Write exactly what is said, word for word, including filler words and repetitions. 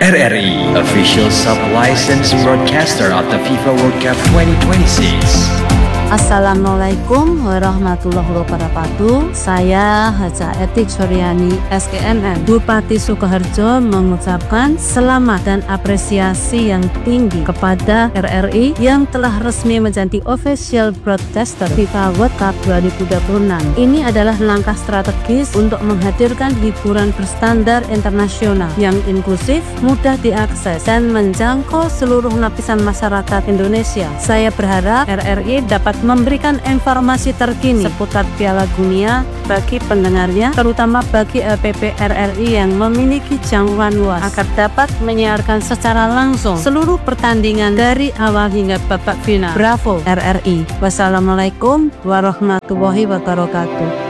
R R I, official sub-licensed broadcaster of the FIFA World Cup twenty twenty-six. Assalamualaikum warahmatullahi wabarakatuh. Saya Haja Etik Suryani S K N N Bupati Sukoharjo mengucapkan selamat dan apresiasi yang tinggi kepada R R I yang telah resmi menjadi official broadcaster FIFA World Cup dua ribu dua puluh enam. Ini adalah langkah strategis untuk menghadirkan hiburan berstandar internasional yang inklusif, mudah diakses, dan menjangkau seluruh lapisan masyarakat Indonesia. Saya berharap R R I dapat memberikan informasi terkini seputar Piala Dunia bagi pendengarnya, terutama bagi L P P R R I yang memiliki jangkauan luas, agar dapat menyiarkan secara langsung seluruh pertandingan dari awal hingga babak final. Bravo R R I. Wassalamualaikum warahmatullahi wabarakatuh.